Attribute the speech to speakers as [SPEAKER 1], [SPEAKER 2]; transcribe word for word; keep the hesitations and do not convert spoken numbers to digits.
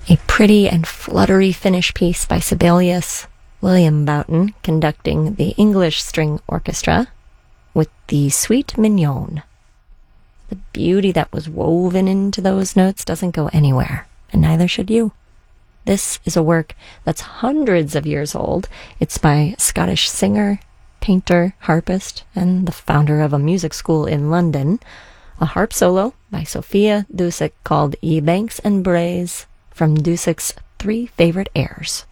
[SPEAKER 1] A pretty and fluttery Finnish piece by Sibelius, William Boughton conducting the English String Orchestra with the Suite Mignonne. The beauty that was woven into those notes doesn't go anywhere, and neither should you. This is a work that's hundreds of years old. It's by a Scottish singer, painter, harpist, and the founder of a music school in London. A harp solo by Sophia Dusick called Ye Banks and Braes from Dusick's Three Favorite Airs.